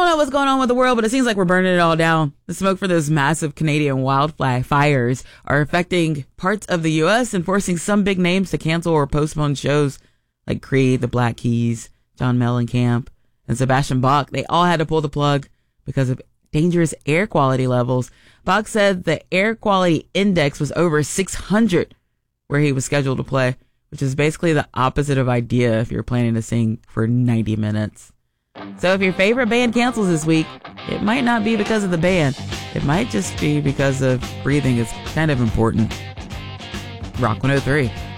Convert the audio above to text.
know what's going on with the world, but it seems like we're burning it all down. The smoke for those massive Canadian wildfires are affecting parts of the U.S. and forcing some big names to cancel or postpone shows like Creed, the Black Keys, John Mellencamp, and Sebastian Bach. They all had to pull the plug because of dangerous air quality levels. Bach said the air quality index was over 600 where he was scheduled to play, which is basically the opposite of idea if you're planning to sing for 90 minutes. So if your favorite band cancels this week, it might not be because of the band. It might just be because of breathing is kind of important. Rock 103.